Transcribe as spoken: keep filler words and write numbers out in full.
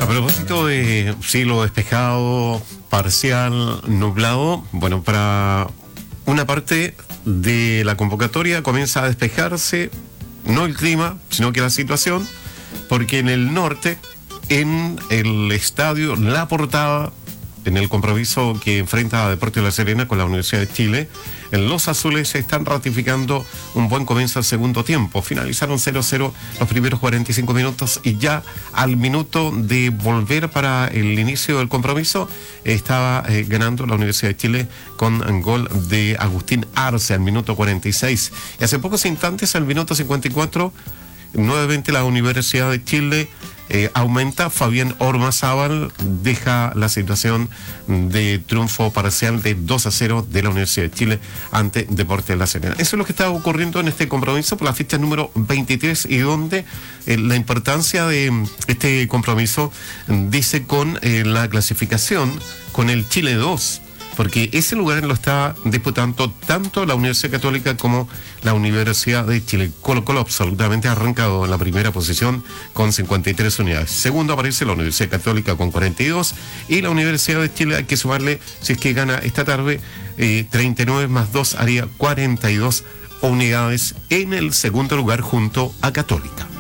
A propósito de cielo despejado, parcial, nublado, bueno, para una parte de la convocatoria comienza a despejarse, no el clima, sino que la situación, porque en el norte, en el estadio La Portada, en el compromiso que enfrenta a Deportes de La Serena con la Universidad de Chile, en los azules se están ratificando un buen comienzo al segundo tiempo. Finalizaron cero cero los primeros cuarenta y cinco minutos y ya al minuto de volver para el inicio del compromiso estaba eh, ganando la Universidad de Chile con un gol de Agustín Arce al minuto cuarenta y seis. Y hace pocos instantes, al minuto cincuenta y cuatro, nuevamente la Universidad de Chile Eh, aumenta. Fabián Ormazábal deja la situación de triunfo parcial de dos a cero de la Universidad de Chile ante Deportes de La Serena. Eso es lo que está ocurriendo en este compromiso por la fecha número veintitrés, y donde eh, la importancia de este compromiso dice con eh, la clasificación con el Chile dos, porque ese lugar lo está disputando tanto la Universidad Católica como la Universidad de Chile. Colo Colo absolutamente arrancado en la primera posición con cincuenta y tres unidades. Segundo aparece la Universidad Católica con cuarenta y dos, y la Universidad de Chile hay que sumarle, si es que gana esta tarde, eh, treinta y nueve más dos haría cuarenta y dos unidades en el segundo lugar junto a Católica.